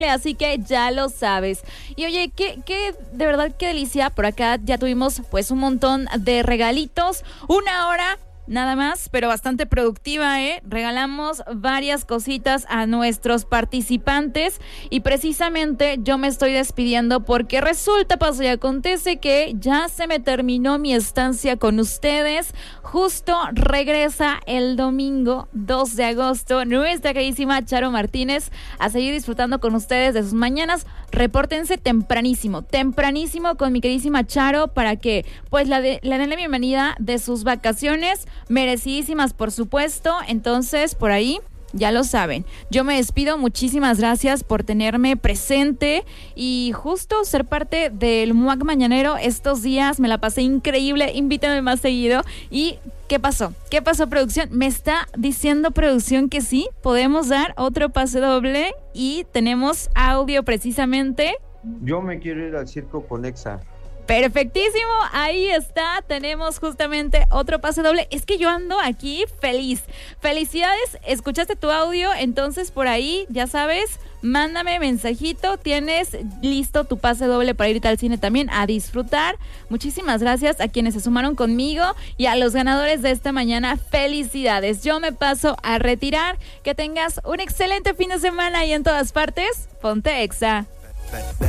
Así que ya lo sabes. Y oye, de verdad, qué delicia. Por acá ya tuvimos pues un montón de regalitos. 1 hora nada más, pero bastante productiva, ¿eh? Regalamos varias cositas a nuestros participantes y precisamente yo me estoy despidiendo porque resulta, pasa y acontece que ya se me terminó mi estancia con ustedes. Justo regresa el domingo 2 de agosto nuestra queridísima Charo Martínez a seguir disfrutando con ustedes de sus mañanas. Repórtense tempranísimo con mi queridísima Charo para que pues le den la bienvenida de sus vacaciones, merecidísimas por supuesto. Entonces por ahí ya lo saben, yo me despido, muchísimas gracias por tenerme presente y justo ser parte del MUAC Mañanero estos días. Me la pasé increíble, invítame más seguido. ¿Y qué pasó? ¿Qué pasó, producción? Me está diciendo producción que sí, podemos dar otro pase doble y tenemos audio precisamente. Yo me quiero ir al circo con Exa. Perfectísimo, ahí está, tenemos justamente otro pase doble. Es que yo ando aquí feliz. Felicidades, escuchaste tu audio, entonces por ahí, ya sabes, mándame mensajito, tienes listo tu pase doble para irte al cine también a disfrutar. Muchísimas gracias a quienes se sumaron conmigo y a los ganadores de esta mañana, felicidades. Yo me paso a retirar, que tengas un excelente fin de semana y en todas partes, ponte Exa.